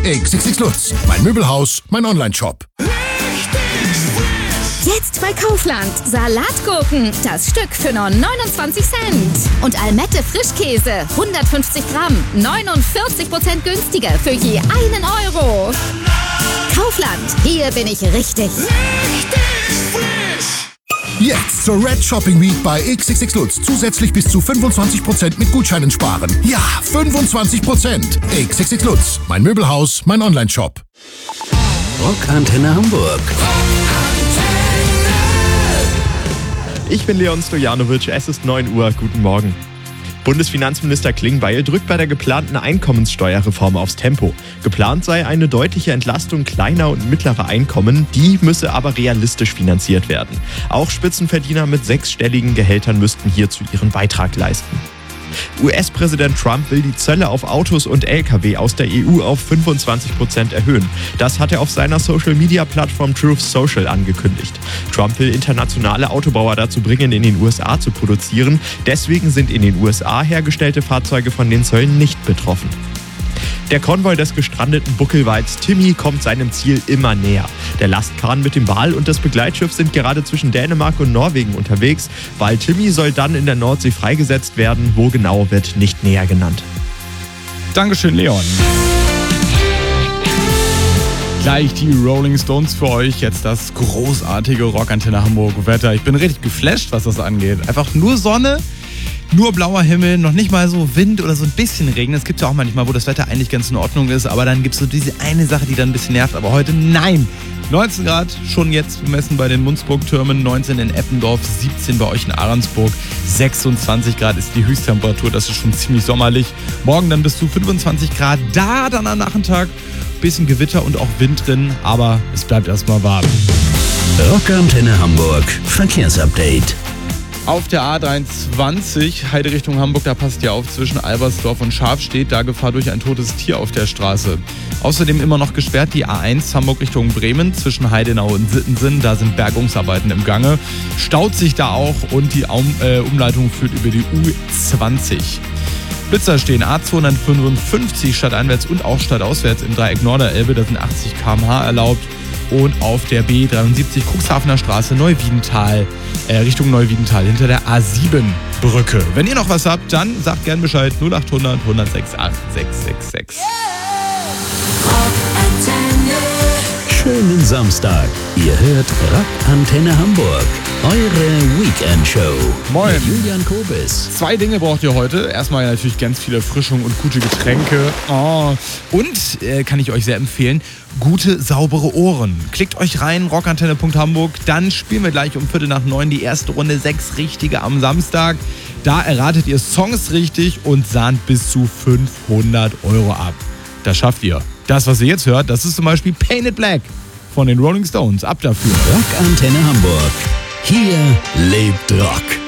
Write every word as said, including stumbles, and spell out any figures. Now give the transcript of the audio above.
X X X Lutz, mein Möbelhaus, mein Onlineshop. Jetzt bei Kaufland. Salatgurken, das Stück für nur neunundzwanzig Cent. Und Almette Frischkäse, hundertfünfzig Gramm, neunundvierzig Prozent günstiger für je einen Euro. Kaufland, hier bin ich richtig. Richtig frisch. Jetzt zur Red Shopping Week bei X X X Lutz. Zusätzlich bis zu fünfundzwanzig Prozent mit Gutscheinen sparen. Ja, fünfundzwanzig Prozent. X X X Lutz, mein Möbelhaus, mein Onlineshop. Rockantenne Hamburg. Ich bin Leon Stojanovic, es ist neun Uhr, guten Morgen. Bundesfinanzminister Klingbeil drückt bei der geplanten Einkommenssteuerreform aufs Tempo. Geplant sei eine deutliche Entlastung kleiner und mittlerer Einkommen, die müsse aber realistisch finanziert werden. Auch Spitzenverdiener mit sechsstelligen Gehältern müssten hierzu ihren Beitrag leisten. U S-Präsident Trump will die Zölle auf Autos und L K W aus der E U auf fünfundzwanzig Prozent erhöhen. Das hat er auf seiner Social-Media-Plattform Truth Social angekündigt. Trump will internationale Autobauer dazu bringen, in den U S A zu produzieren. Deswegen sind in den U S A hergestellte Fahrzeuge von den Zöllen nicht betroffen. Der Konvoi des gestrandeten Buckelwals Timmy kommt seinem Ziel immer näher. Der Lastkahn mit dem Wal und das Begleitschiff sind gerade zwischen Dänemark und Norwegen unterwegs. Wal Timmy soll dann in der Nordsee freigesetzt werden. Wo genau, wird nicht näher genannt. Dankeschön, Leon. Gleich die Rolling Stones für euch. Jetzt das großartige Rockantenne Hamburg Wetter. Ich bin richtig geflasht, was das angeht. Einfach nur Sonne. Nur blauer Himmel, noch nicht mal so Wind oder so ein bisschen Regen. Das gibt es ja auch manchmal, wo das Wetter eigentlich ganz in Ordnung ist. Aber dann gibt es so diese eine Sache, die dann ein bisschen nervt. Aber heute nein. neunzehn Grad schon jetzt bemessen bei den Munzburg-Türmen, neunzehn in Eppendorf, siebzehn bei euch in Ahrensburg, sechsundzwanzig Grad ist die Höchsttemperatur. Das ist schon ziemlich sommerlich. Morgen dann bis zu fünfundzwanzig Grad. Da dann am Nachmittag bisschen Gewitter und auch Wind drin. Aber es bleibt erstmal warm. Rockantenne Hamburg Verkehrsupdate. Auf der A dreiundzwanzig, Heide Richtung Hamburg, da passt ihr auf, zwischen Albersdorf und Schafstedt, da Gefahr durch ein totes Tier auf der Straße. Außerdem immer noch gesperrt die A eins Hamburg Richtung Bremen, zwischen Heidenau und Sittensen, da sind Bergungsarbeiten im Gange. Staut sich da auch und die um, äh, Umleitung führt über die U zwanzig. Blitzer stehen A zweihundertfünfundfünfzig stadteinwärts und auch stadtauswärts im Dreieck Norderelbe, da sind achtzig Kilometer pro Stunde erlaubt. Und auf der B dreiundsiebzig Cuxhavener Straße Neuwiedental, äh, Richtung Neuwiedental, hinter der A sieben Brücke. Wenn ihr noch was habt, dann sagt gern Bescheid. null acht hundert, hundertsechs, acht sechs sechs sechs. Schönen Samstag. Ihr hört Rockantenne Hamburg. Eure Weekend-Show. Moin. Mit Julian Kobis. Zwei Dinge braucht ihr heute. Erstmal natürlich ganz viel Erfrischung und gute Getränke. Oh. Und, äh, kann ich euch sehr empfehlen, gute, saubere Ohren. Klickt euch rein, rockantenne punkt hamburg. Dann spielen wir gleich um Viertel nach neun die erste Runde sechs Richtige am Samstag. Da erratet ihr Songs richtig und sahnt bis zu fünfhundert Euro ab. Das schafft ihr. Das, was ihr jetzt hört, das ist zum Beispiel Painted Black von den Rolling Stones. Ab dafür. Rockantenne Hamburg. Hier lebt Rock.